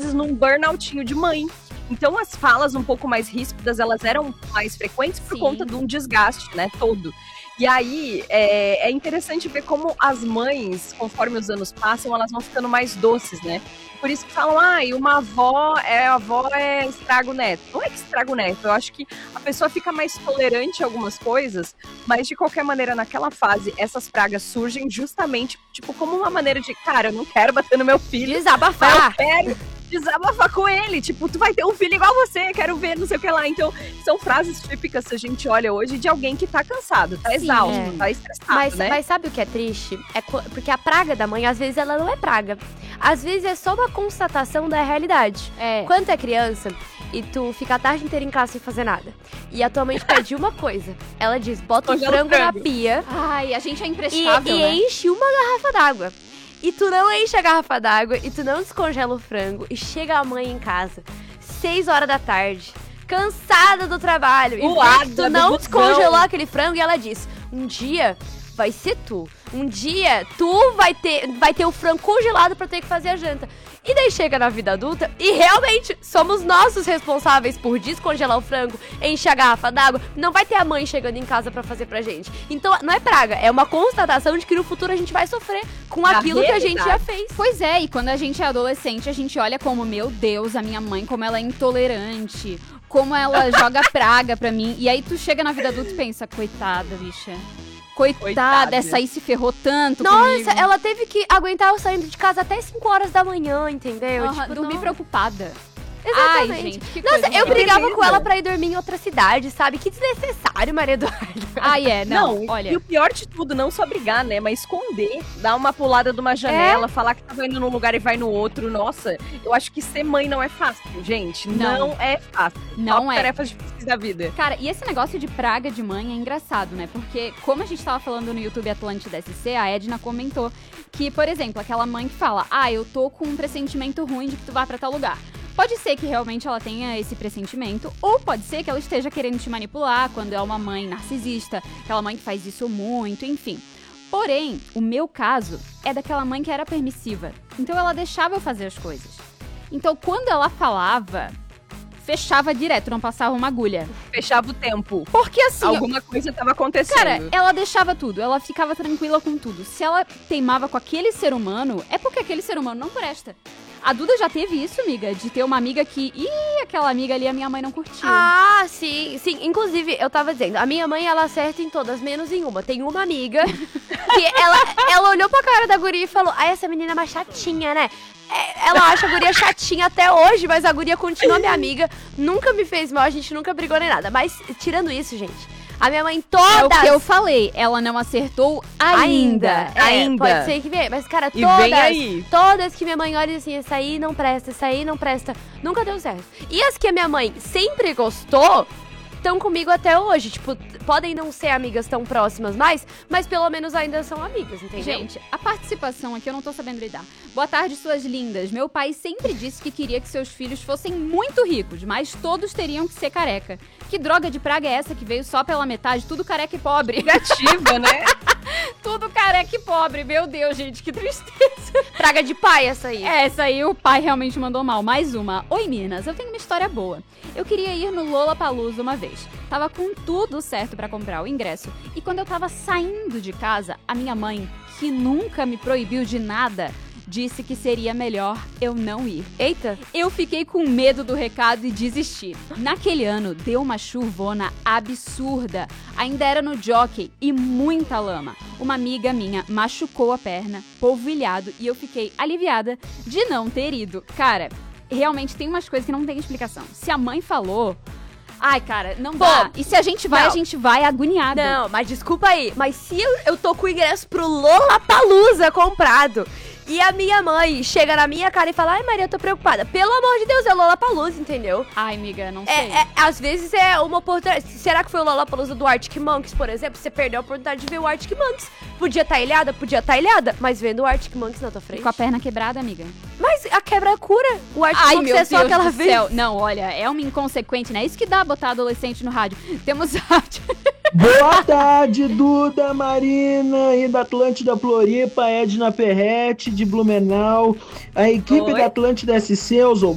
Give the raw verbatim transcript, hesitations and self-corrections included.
vezes, num burnoutinho de mãe. Então, as falas um pouco mais ríspidas, elas eram mais frequentes por Sim. conta de um desgaste, né, todo. E aí, é, é interessante ver como as mães, conforme os anos passam, elas vão ficando mais doces, né? Por isso que falam, ah, e uma avó é, a avó é estraga o neto. Não é que estraga o neto, eu acho que a pessoa fica mais tolerante a algumas coisas, mas de qualquer maneira, naquela fase, essas pragas surgem justamente, tipo, como uma maneira de, cara, eu não quero bater no meu filho, Desabafar. eu quero desabafar com ele, tipo, tu vai ter um filho igual você, quero ver, não sei o que lá. Então, são frases típicas, se a gente olha hoje, de alguém que tá cansado, tá Sim, exausto, é. tá estressado, Mas, né? mas sabe o que é triste? É co- porque a praga da mãe, às vezes, ela não é praga. Às vezes é só uma constatação da realidade. É. Quando tu é criança e tu fica a tarde inteira em casa sem fazer nada, e a tua mãe te pede uma coisa, ela diz, bota o Congela o frango na frango. pia Ai, a gente é e, imprestável, e né? enche uma garrafa d'água. E tu não enche a garrafa d'água, e tu não descongela o frango, e chega a mãe em casa, seis horas da tarde, cansada do trabalho, e vê que Suada tu do não busão. descongelou aquele frango, e ela diz, um dia vai ser tu. Um dia tu vai ter, vai ter o frango congelado pra ter que fazer a janta. E daí chega na vida adulta e realmente somos nós os responsáveis por descongelar o frango, encher a garrafa d'água. Não vai ter a mãe chegando em casa pra fazer pra gente. Então não é praga, é uma constatação de que no futuro a gente vai sofrer com Na aquilo que a gente já realidade. fez. Pois é, e quando a gente é adolescente, a gente olha como, meu Deus, a minha mãe, como ela é intolerante, como ela joga praga pra mim. E aí tu chega na vida adulta e pensa, coitada, bicha. Coitada, Coitada. essa aí se ferrou tanto Nossa, comigo. ela teve que aguentar eu saindo de casa até cinco horas da manhã, entendeu? Aham, Tipo, dormir não. preocupada. Exatamente. Ai, gente, que Nossa, coisa eu horrorosa. brigava Beleza. com ela pra ir dormir em outra cidade, sabe? Que desnecessário, Maria Eduarda. Ai, é, não, Não, olha. e o pior de tudo, não só brigar, né? Mas esconder, dar uma pulada de uma janela, É. falar que tava indo num lugar e vai no outro. Nossa, eu acho que ser mãe não é fácil, gente. Não. Não, é fácil. Não Top é. tarefas difíceis da vida. Cara, e esse negócio de praga de mãe é engraçado, né? Porque, como a gente tava falando no YouTube Atlântida S C, a Edna comentou que, por exemplo, aquela mãe que fala, ah, eu tô com um pressentimento ruim de que tu vá pra tal lugar. Pode ser que realmente ela tenha esse pressentimento, ou pode ser que ela esteja querendo te manipular quando é uma mãe narcisista, aquela mãe que faz isso muito, enfim. Porém, o meu caso é daquela mãe que era permissiva, então ela deixava eu fazer as coisas. Então, quando ela falava, fechava direto, não passava uma agulha. Fechava o tempo. Porque assim, Alguma coisa tava acontecendo. cara, ela deixava tudo, ela ficava tranquila com tudo. Se ela teimava com aquele ser humano, é porque aquele ser humano não presta. A Duda já teve isso, amiga, de ter uma amiga que, ih, aquela amiga ali a minha mãe não curtiu. Ah, sim, sim. Inclusive, eu tava dizendo, a minha mãe, ela acerta em todas, menos em uma. Tem uma amiga que ela, ela olhou pra cara da guria e falou, ah, essa menina é mais chatinha, né? É, ela acha a guria chatinha até hoje, mas a guria continua minha amiga. Nunca me fez mal, a gente nunca brigou nem nada. Mas, tirando isso, gente, a minha mãe todas... É o que eu falei, ela não acertou ainda. É, Ainda. pode ser que venha. Mas, cara, E todas, vem aí. todas que minha mãe olha assim, essa aí não presta, essa aí não presta, nunca deu certo. E as que a minha mãe sempre gostou, estão comigo até hoje. Tipo, podem não ser amigas tão próximas mais, mas pelo menos ainda são amigas, entendeu? Gente, a participação aqui eu não tô sabendo lidar. Boa tarde, suas lindas. Meu pai sempre disse que queria que seus filhos fossem muito ricos, mas todos teriam que ser careca. Que droga de praga é essa que veio só pela metade? Tudo careca e pobre. Negativa, né? Tudo careca e pobre. Meu Deus, gente, que tristeza. Praga de pai essa aí. É, essa aí o pai realmente mandou mal. Mais uma. Oi, Minas, eu tenho uma história boa. Eu queria ir no Lollapalooza uma vez. Tava com tudo certo pra comprar o ingresso. E quando eu tava saindo de casa, a minha mãe, que nunca me proibiu de nada, disse que seria melhor eu não ir. Eita. Eu fiquei com medo do recado e desisti. Naquele ano, deu uma chuvona absurda. Ainda era no Jockey e muita lama. Uma amiga minha machucou a perna, polvilhado, e eu fiquei aliviada de não ter ido. Cara, realmente tem umas coisas que não tem explicação. Se a mãe falou... Ai, cara, não Pô, dá. E se a gente vai, não. a gente vai agoniada. Não, mas desculpa aí, mas se eu, eu tô com o ingresso pro Lollapalooza comprado e a minha mãe chega na minha cara e fala, ai Maria, eu tô preocupada. Pelo amor de Deus, é Lollapalooza, entendeu? Ai, amiga, não sei. É, é, às vezes é uma oportunidade. Será que foi o Lollapalooza do Arctic Monkeys, por exemplo? Você perdeu a oportunidade de ver o Arctic Monkeys. Podia estar ilhada, podia estar ilhada, mas vendo o Arctic Monkeys na tua frente. Com a perna quebrada, amiga. Mas a quebra cura. O Arctic Ai, Monkeys meu é só Deus aquela do vez. céu. Não, olha, é uma inconsequente, né? Isso que dá botar adolescente no rádio. Temos áudio. Boa tarde, Duda, Marina e da Atlântida Floripa, Edna Ferretti de Blumenau, a equipe Oi. da Atlântida S C, os